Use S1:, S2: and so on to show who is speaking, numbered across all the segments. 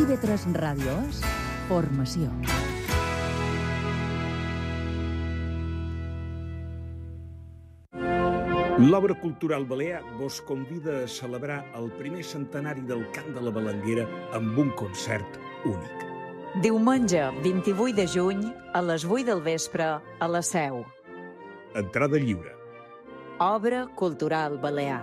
S1: IB3 Ràdio és formació.
S2: L'Obra Cultural Balear vos convida a celebrar el primer centenari del Cant de la Balanguera amb un concert únic.
S3: Diumenge 28 de juny a les 8 del vespre a la Seu.
S2: Entrada lliure.
S3: Obra Cultural Balear.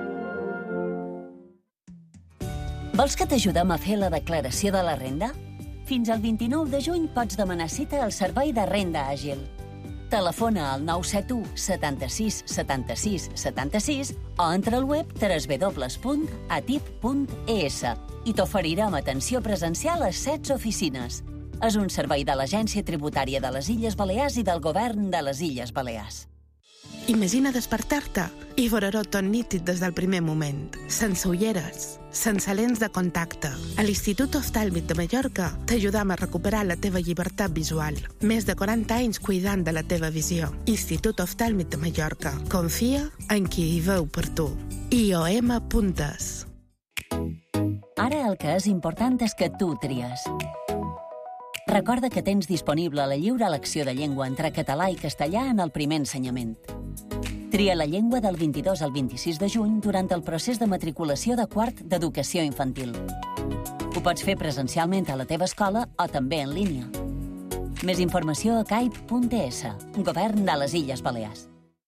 S4: Vols que t'ajudem a fer la declaració de la renda? Fins al 29 de juny pots demanar cita al Servei de Renda Àgil. Telefona al 971 76 76 76 o entra al web www.atip.es i t'oferirem atenció presencial a 16 oficines. És un servei de l'Agència Tributària de les Illes Balears i del Govern de les Illes Balears.
S5: Imagina despertar-te i veure-ho tot nítid des del primer moment, sense ulleres, sense lents de contacte. A l'Institut Oftàlmic de Mallorca t'ajudam a recuperar la teva llibertat visual. Més de 40 anys cuidant de la teva visió. Institut Oftàlmic de Mallorca. Confia en qui hi veu per tu. IOM.es.
S4: Ara el que és important és que tu tries. Recorda que tens disponible la lliure elecció de llengua entre català i castellà en el primer ensenyament. Tria la llengua del 22 al 26 de juny durant el procés de matriculació de quart d'educació infantil. Ho pots fer presencialment a la teva escola o també en línia. Més informació a caip.es, Govern de les Illes Balears.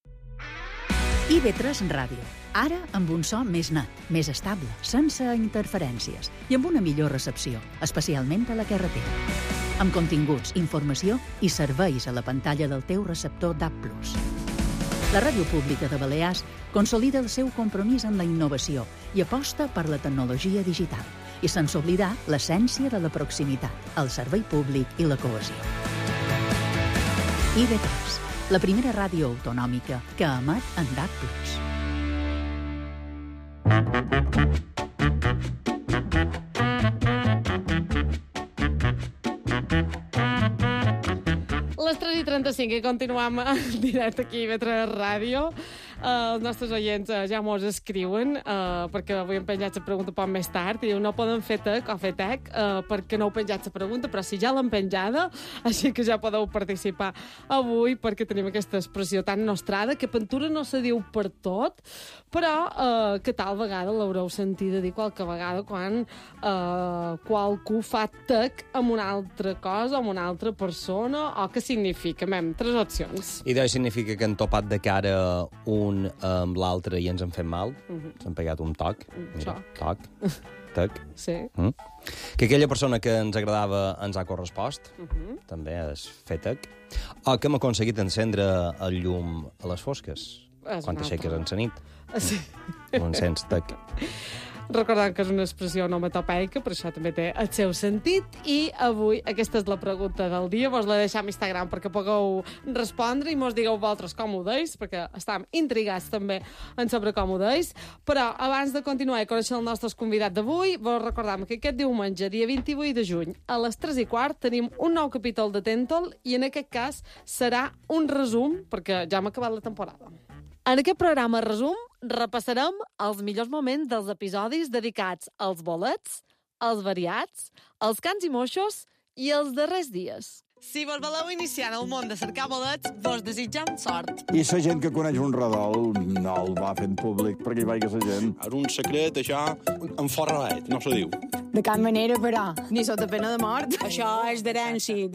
S1: IB3 Ràdio. Ara amb un so més net, més estable, sense interferències i amb una millor recepció, especialment a la carretera. Amb continguts, informació i serveis a la pantalla del teu receptor DAB+. La Ràdio Pública de Balears consolida el seu compromís amb la innovació i aposta per la tecnologia digital, i sense oblidar l'essència de la proximitat, el servei públic i la cohesió. IB3, la primera ràdio autonòmica que emet en DAB+.
S6: Les 3:35 i continuem en directe aquí a IB3 Ràdio. Els nostres oients ja mos escriuen perquè avui hem penjat la pregunta poc més tard i diu no poden fer tec perquè no heu penjat la pregunta, però si ja l'han penjada, així que ja podeu participar avui perquè tenim aquesta expressió tan nostrada que pintura no se diu per tot, però que tal vegada l'haureu sentit dir qualque vegada quan qualcú fa tec amb una altra cosa, amb una altra persona, o què significa? Mem, 3 opcions.
S7: I doncs significa que han topat de cara un amb l'altre i ens han fet mal. S'han pegat un toc. Mira, toc. Tec.
S6: Sí.
S7: Que aquella persona que ens agradava ens ha correspost. També és fer tec. O que hem aconseguit encendre el llum a les fosques. Quan t'aixeques en la nit.
S6: Sí.
S7: No encens tec.
S6: Recordant que és una expressió onomatopeica, per això també té el seu sentit, i avui aquesta és la pregunta del dia. Vos la deixam a Instagram perquè pugueu respondre i mos digueu vosaltres com ho deis, perquè estem intrigats també en saber com ho deis. Però abans de continuar i conèixer el nostre convidat d'avui, vos recordam que aquest diumenge, dia 28 de juny, a les 3:15, tenim un nou capítol de Tentol i en aquest cas serà un resum, perquè ja hem acabat la temporada. En aquest programa resum repassarem els millors moments dels episodis dedicats als bolets, als variats, als cants i moixos i els darrers dies. Si vos voleu iniciar en el món de cercar bolets, vos desitjam sort.
S8: I la gent que coneix un redol no el va fent públic perquè hi vagi la gent.
S9: És un secret, això, en fort remet, no se diu.
S10: De cap manera, però, ni sota pena de mort. Això és d'herència,